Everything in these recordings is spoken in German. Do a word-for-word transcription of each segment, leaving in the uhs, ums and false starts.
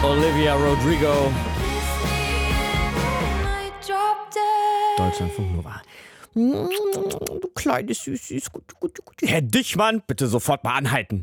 Olivia Rodrigo. Deutschlandfunk Nova. Du kleines Süßes. Herr Dichmann, bitte sofort mal anhalten.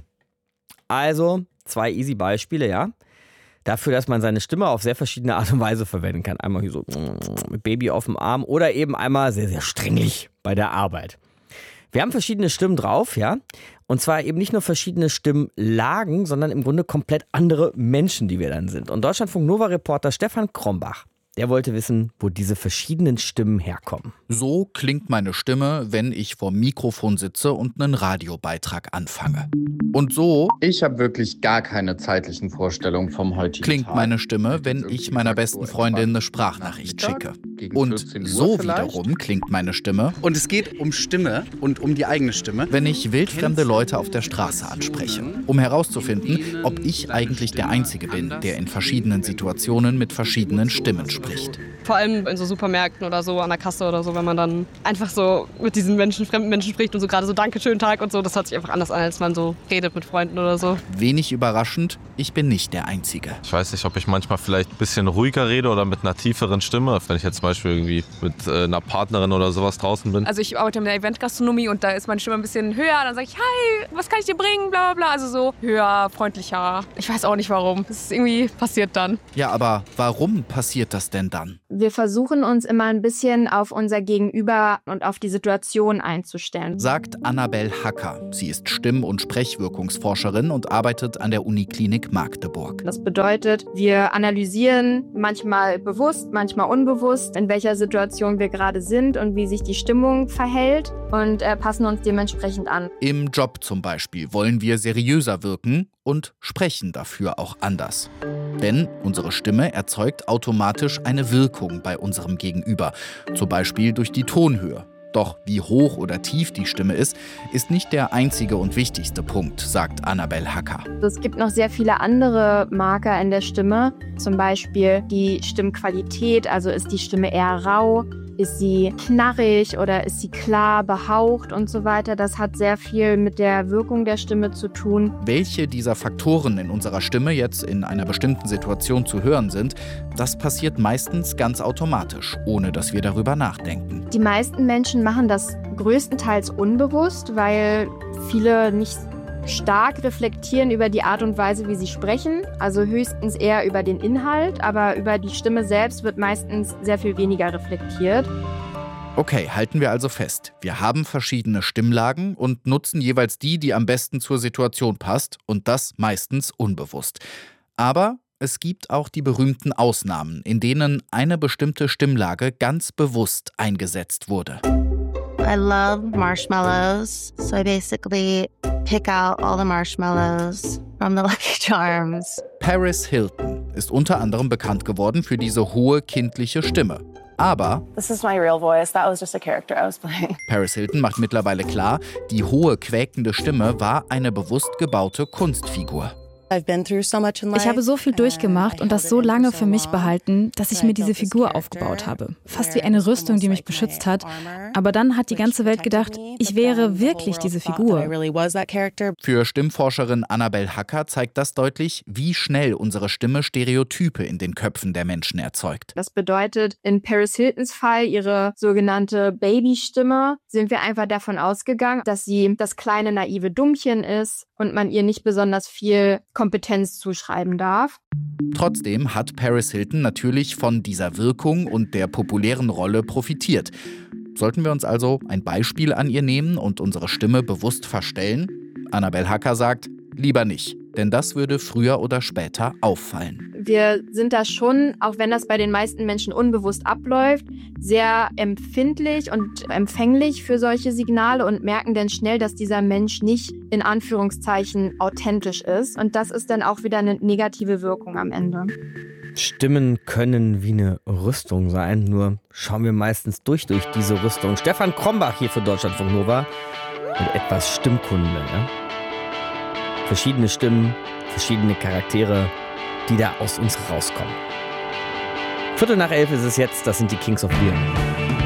Also, zwei easy Beispiele, ja. Dafür, dass man seine Stimme auf sehr verschiedene Art und Weise verwenden kann. Einmal hier so mit Baby auf dem Arm oder eben einmal sehr, sehr strenglich bei der Arbeit. Wir haben verschiedene Stimmen drauf, ja. Und zwar eben nicht nur verschiedene Stimmlagen, sondern im Grunde komplett andere Menschen, die wir dann sind. Und Deutschlandfunk Nova-Reporter Stefan Krombach, der wollte wissen, wo diese verschiedenen Stimmen herkommen. So klingt meine Stimme, wenn ich vorm Mikrofon sitze und einen Radiobeitrag anfange. Und so Ich habe wirklich gar keine zeitlichen Vorstellungen vom heutigen klingt Tag. meine Stimme, wenn ich meiner besten Freundin eine Sprachnachricht schicke. Und so wiederum klingt meine Stimme, Und es geht um Stimme und um die eigene Stimme. wenn ich wildfremde Leute auf der Straße anspreche, um herauszufinden, ob ich eigentlich der Einzige bin, der in verschiedenen Situationen mit verschiedenen Stimmen spricht. Vor allem in so Supermärkten oder so, an der Kasse oder so, wenn man dann einfach so mit diesen Menschen, fremden Menschen spricht und so gerade so Danke, schönen Tag und so, das hört sich einfach anders an, als man so redet mit Freunden oder so. Wenig überraschend, ich bin nicht der Einzige. Ich weiß nicht, ob ich manchmal vielleicht ein bisschen ruhiger rede oder mit einer tieferen Stimme. Wenn ich jetzt zum Beispiel irgendwie mit äh, einer Partnerin oder sowas draußen bin. Also ich arbeite in der Eventgastronomie und da ist meine Stimme ein bisschen höher. Dann sage ich, hi, was kann ich dir bringen, bla bla bla. Also so höher, freundlicher. Ich weiß auch nicht warum. Das ist irgendwie passiert dann. Ja, aber warum passiert das denn dann? Wir versuchen uns immer ein bisschen auf unser Gegenüber und auf die Situation einzustellen. Sagt Annabel Hacker. Sie ist Stimm- und Sprechwirkungsforscherin und arbeitet an der Uniklinik Magdeburg. Das bedeutet, wir analysieren manchmal bewusst, manchmal unbewusst, in welcher Situation wir gerade sind und wie sich die Stimmung verhält und äh, passen uns dementsprechend an. Im Job zum Beispiel wollen wir seriöser wirken und sprechen dafür auch anders. Denn unsere Stimme erzeugt automatisch eine Wirkung bei unserem Gegenüber, zum Beispiel durch die Tonhöhe. Doch wie hoch oder tief die Stimme ist, ist nicht der einzige und wichtigste Punkt, sagt Annabel Hacker. Es gibt noch sehr viele andere Marker in der Stimme, zum Beispiel die Stimmqualität, also ist die Stimme eher rau, ist sie knarrig oder ist sie klar behaucht und so weiter. Das hat sehr viel mit der Wirkung der Stimme zu tun. Welche dieser Faktoren in unserer Stimme jetzt in einer bestimmten Situation zu hören sind, das passiert meistens ganz automatisch, ohne dass wir darüber nachdenken. Die meisten Menschen machen das größtenteils unbewusst, weil viele nicht stark reflektieren über die Art und Weise, wie sie sprechen, also höchstens eher über den Inhalt, aber über die Stimme selbst wird meistens sehr viel weniger reflektiert. Okay, halten wir also fest. Wir haben verschiedene Stimmlagen und nutzen jeweils die, die am besten zur Situation passt, und das meistens unbewusst. Aber es gibt auch die berühmten Ausnahmen, in denen eine bestimmte Stimmlage ganz bewusst eingesetzt wurde. I love marshmallows, so I basically pick out all the marshmallows from the Lucky Charms. Paris Hilton ist unter anderem bekannt geworden für diese hohe kindliche Stimme. Aber This is my real voice. That was just a character I was playing. Paris Hilton macht mittlerweile klar, die hohe, quäkende Stimme war eine bewusst gebaute Kunstfigur. Ich habe so viel durchgemacht und das so lange für mich behalten, dass ich mir diese Figur aufgebaut habe. Fast wie eine Rüstung, die mich beschützt hat. Aber dann hat die ganze Welt gedacht, ich wäre wirklich diese Figur. Für Stimmforscherin Annabel Hacker zeigt das deutlich, wie schnell unsere Stimme Stereotype in den Köpfen der Menschen erzeugt. Das bedeutet, in Paris Hiltons Fall, ihre sogenannte Babystimme, sind wir einfach davon ausgegangen, dass sie das kleine naive Dummchen ist und man ihr nicht besonders viel Kompetenz zuschreiben darf. Trotzdem hat Paris Hilton natürlich von dieser Wirkung und der populären Rolle profitiert. Sollten wir uns also ein Beispiel an ihr nehmen und unsere Stimme bewusst verstellen? Annabel Hacker sagt, lieber nicht, denn das würde früher oder später auffallen. Wir sind da schon, auch wenn das bei den meisten Menschen unbewusst abläuft, sehr empfindlich und empfänglich für solche Signale und merken dann schnell, dass dieser Mensch nicht in Anführungszeichen authentisch ist. Und das ist dann auch wieder eine negative Wirkung am Ende. Stimmen können wie eine Rüstung sein, nur schauen wir meistens durch durch diese Rüstung. Stefan Krombach hier für Deutschlandfunk Nova und etwas Stimmkunde. Ne? Verschiedene Stimmen, verschiedene Charaktere, die da aus uns rauskommen. Viertel nach elf ist es jetzt, das sind die Kings of Leon.